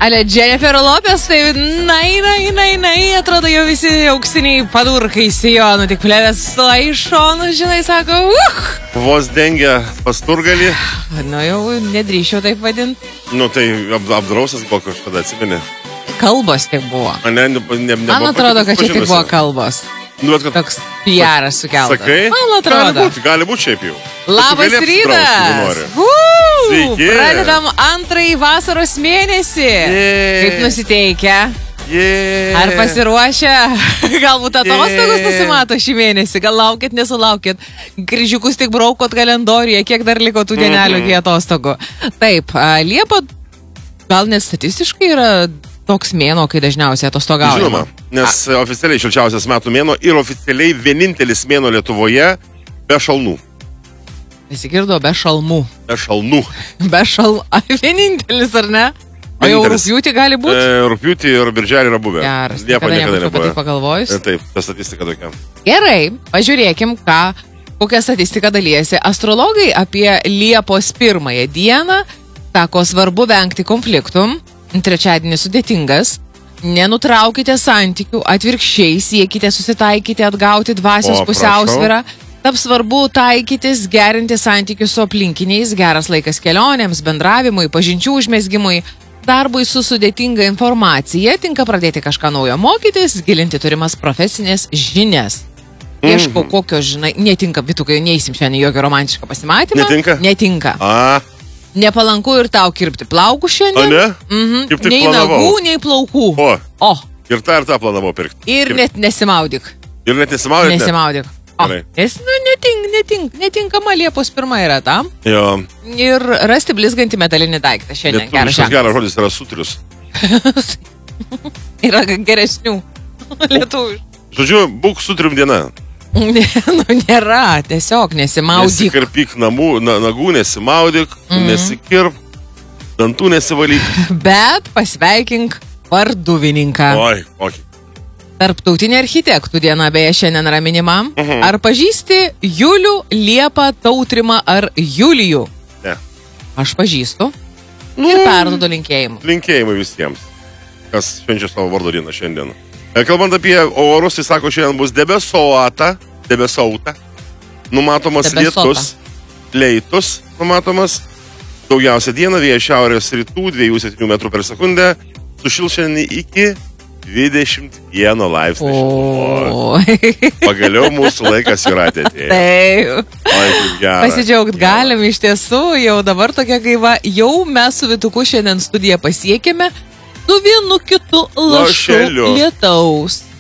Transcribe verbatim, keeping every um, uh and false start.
Ale Jennifer Lopez, tai nai, nai, nai, nai, atrodo jau visi auksiniai padurkai sijonų, tik plėvės iš šonų, žinai, sako, uh! Vos dengia pasturgalį. Nu jau nedrįšiau taip vadinti. Nu tai ap, apdrausas buvo kažkada, atsimeni. Kalbos tiek buvo. A, ne, ne, ne, ne, Man atrodo, kad čia tik buvo kalbos. Nu, kad... Toks P R-as sukeltas. Sakai? Man atrodo. Gali būti, gali būti šiaip jau. Labas rytas! Sveiki! Pradedam antrąjį vasaros mėnesį. Yeah. Kaip nusiteikę? Yeah. Ar pasiruošę? Galbūt atostogos yeah. nusimato šį mėnesį. Gal laukit, nesulaukit. Kryžiukus tik braukot kalendoriuje. Kiek dar liko tų dienelių iki atostogų? Taip, Liepa gal net statistiškai yra toks mėno, kai dažniausiai atostogaujama. Žinoma, nes A. oficialiai šilčiausias metų mėno ir oficialiai vienintelis mėno Lietuvoje be šalnų. Pasigirdo be šalmų. Be šalnų. Be šal... A, vienintelis, ar ne? O jau rūpjūtį gali būti? E, rūpjūtį ir birželį yra buvę. Geras. Liepa niekada nebuvo. Tai pagalvojus? E, taip, ta statistika tokia. Gerai, pažiūrėkim, ką, kokią statistiką dalyjasi astrologai apie Liepos pirmąją dieną. Sako, svarbu vengti konfliktų. Trečiadienis sudėtingas. Nenutraukite santykių, atvirkščiai siekite susitaikyti, atgauti dvasios O, pusiausvyrą. Taip svarbu taikytis, gerinti santykius su aplinkiniais, geras laikas kelionėms, bendravimui, pažinčių užmezgimui, darbui su sudėtinga informacija, tinka pradėti kažką naujo mokytis, gilinti turimas profesinės žinias. Ieško mm -hmm. kokio, žinai, netinka, Vitukai, neįsim šiandien jokio romantiško pasimatymą. Netinka? Netinka. A. Nepalanku ir tau kirpti plaukų šiandien. O ne? Mhm. Kaip tik nei planavau. nagų, nei plaukų. O. O. Ir tą ir tą planavau pirkti. Ir Kirp... net nesimaudyk. Ir net nesimaudyk? Nesimaudyk. O. Nes, nu, netink, netink, netinkama Liepos pirma yra tam. Jo. Ir rasti blizgantį metalinį daiktą šiandien. Geras ženklas. Geras žodis yra sutrius. Yra geresnių lietuvių. Žodžiu, būk sutrim diena. Nu, nėra, tiesiog nesimaudyk. Nesikarpyk namų, na, nagų, nesimaudyk, mm. nesikirp, dantų nesivalyk. Bet pasveikink varduvininką. Oi, kokį. Tarptautinė architektų diena beje šiandien yra minima. Mhm. Ar pažįsti Julių, Liepą, Tautrimą ar Julijų? Ne. Aš pažįstu. Nu, ir perduodu linkėjimų. Linkėjimai visiems, kas švenčia savo vardo dieną šiandien. Kalbant apie orus, jis sako, šiandien bus debesuota, debesauta, numatomas Debesota. lietus, leitus numatomas, daugiausia dieną vėjas šiaurės rytų, dviejų septynių metrų per sekundę, sušils šiandien iki dvidešimt vieno laipsnio šilumos. Pagaliau mūsų laikas yra atėję. Taip. Oi, kaip gera. Pasidžiaugt galim iš tiesų, jau dabar tokia gaiva, jau mes su Vituku šiandien studiją pasiekėme. Su vienu kitu lašu lietaus.